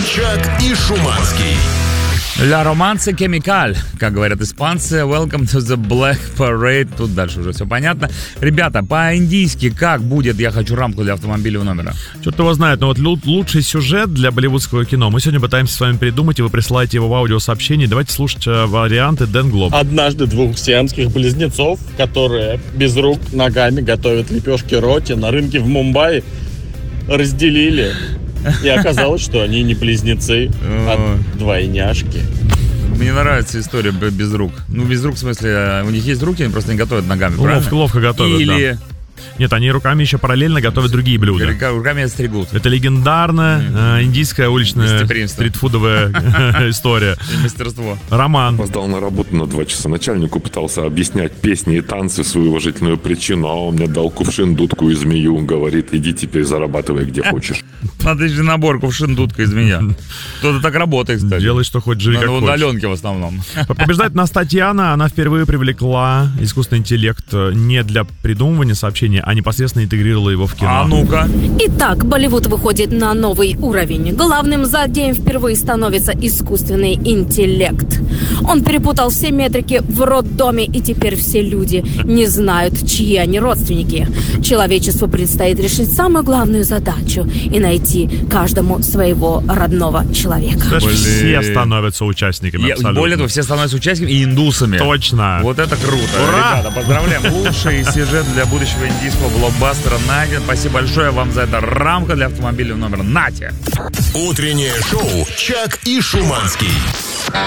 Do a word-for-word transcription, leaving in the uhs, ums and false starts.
Чак и Шуманский. Ля романса кемикаль, как говорят испанцы. Welcome to the Black Parade. Тут дальше уже все понятно. Ребята, по-индийски как будет «Я хочу рамку для автомобильного номера»? Черт его знает, но вот лучший сюжет для болливудского кино мы сегодня пытаемся с вами придумать, и вы присылаете его в аудиосообщении. Давайте слушать варианты Дэн Глоб. Однажды двух сиамских близнецов, которые без рук ногами готовят лепешки роти на рынке в Мумбаи, разделили. И оказалось, что они не близнецы, а двойняшки. Мне нравится история без рук. Ну, без рук в смысле, у них есть руки, они просто не готовят ногами, ловко, правильно? Ловко готовят, Или... да. Нет, они руками еще параллельно готовят другие блюда. Руками стригут. Это легендарная mm-hmm. э, индийская уличная стритфудовая история. Мастерство. Роман. Опоздал на работу на два часа. Начальнику пытался объяснять песни и танцы, свою уважительную причину, а он мне дал кувшин, дудку и змею. Говорит, иди теперь зарабатывай где хочешь. Надо же набор кувшин, дудка и змея. Кто-то так работает, кстати. Делай, что хочешь, живи как хочешь. На удаленке в основном. Побеждает нас Татьяна. Она впервые привлекла искусственный интеллект не для придумывания сообщения, а непосредственно интегрировала его в кино. А ну-ка. Итак, Болливуд выходит на новый уровень. Главным злодеем впервые становится искусственный интеллект. Он перепутал все метрики в роддоме, и теперь все люди не знают, чьи они родственники. Человечеству предстоит решить самую главную задачу и найти каждому своего родного человека. Даже все становятся участниками. Я, абсолютно. Более того, все становятся участниками и индусами. Точно. Вот это круто. Ура! Ребята, поздравляем. Лучший сюжет для будущего индийского блокбастера найден. Спасибо большое вам за это. Рамка для автомобильного номера. Нате! Утреннее шоу «Чак и Шуманский».